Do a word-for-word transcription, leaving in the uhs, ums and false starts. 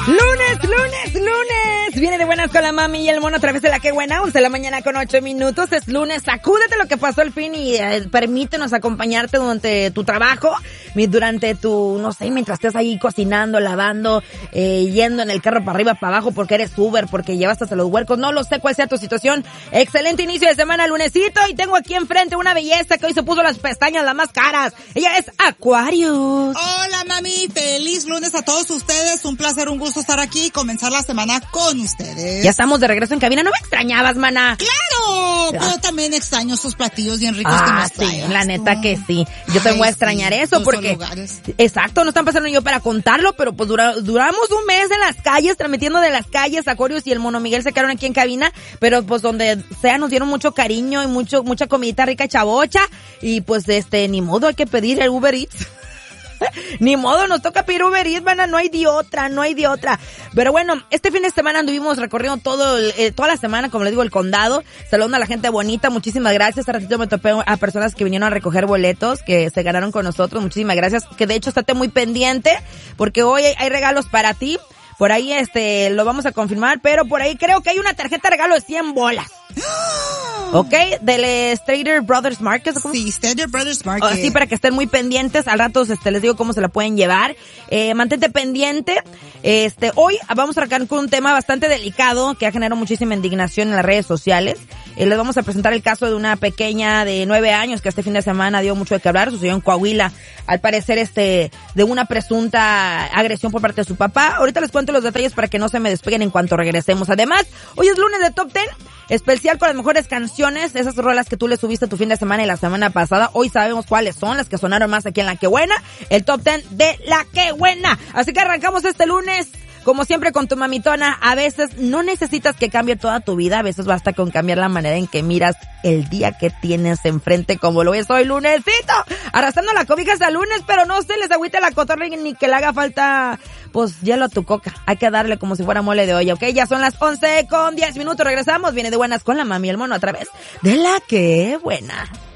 Lunes, lunes, lunes. Viene de buenas con la mami y el mono a través de la que buena. once de la mañana con ocho minutos. Es lunes. Sacúdete lo que pasó al fin y eh, permítenos acompañarte durante tu trabajo, durante tu, no sé, mientras estés ahí cocinando, lavando, eh, yendo en el carro para arriba, para abajo, porque eres Uber, porque llevaste hasta los huercos. No lo sé cuál sea tu situación. Excelente inicio de semana, lunesito. Y tengo aquí enfrente una belleza que hoy se puso las pestañas las más caras. Ella es Aquarius. Hola, mami. Feliz lunes a todos ustedes. Un placer, un gusto estar aquí y comenzar la semana con ustedes. Ya estamos de regreso en cabina. ¿No me extrañabas, mana? ¡Claro! Pero también extraño esos platillos bien ricos ah, que nos sí, traes. la neta ¿no? que sí. Yo te Ay, voy a extrañar sí, eso porque... Lugares. Exacto, no están pasando yo para contarlo, pero pues dura, duramos un mes en las calles, transmitiendo de las calles. Aquarius y el Mono Miguel se quedaron aquí en cabina, pero pues donde sea nos dieron mucho cariño y mucho mucha comidita rica y chavocha. Y pues este, ni modo, hay que pedir el Uber Eats. Ni modo, nos toca pedir Uber Eats, mana, no hay de otra, no hay de otra. Pero bueno, este fin de semana anduvimos recorriendo todo, el, eh, toda la semana, como les digo, el condado, saludando a la gente bonita, muchísimas gracias. Hace ratito me topé a personas que vinieron a recoger boletos, que se ganaron con nosotros, muchísimas gracias, que de hecho estate muy pendiente, porque hoy hay, hay regalos para ti. Por ahí este lo vamos a confirmar, pero por ahí creo que hay una tarjeta de regalo de cien bolas. ¿Ok? Del Stater Brothers Market. ¿Cómo? Sí, Stater Brothers Market. Oh, sí, para que estén muy pendientes. Al rato este, les digo cómo se la pueden llevar. Eh, mantente pendiente. Este, hoy vamos a arrancar con un tema bastante delicado que ha generado muchísima indignación en las redes sociales. Eh, les vamos a presentar el caso de una pequeña de nueve años que este fin de semana dio mucho de qué hablar. Sucedió en Coahuila. Al parecer, este, de una presunta agresión por parte de su papá. Ahorita les cuento los detalles para que no se me despeguen en cuanto regresemos. Además, hoy es lunes de Top Ten. Especial con las mejores canciones, esas rolas que tú le subiste tu fin de semana y la semana pasada. Hoy sabemos cuáles son las que sonaron más aquí en La Que Buena. El Top Ten de La Que Buena. Así que arrancamos este lunes, como siempre, con tu mamitona. A veces no necesitas que cambie toda tu vida. A veces basta con cambiar la manera en que miras el día que tienes enfrente, como lo es hoy lunesito. Arrastrando la cobija hasta lunes, pero no se les agüite la cotorra ni que le haga falta, pues, hielo a tu coca. Hay que darle como si fuera mole de olla, ¿ok? Ya son las once con diez minutos. Regresamos. Viene de buenas con la mami y el mono a través de La Que Buena.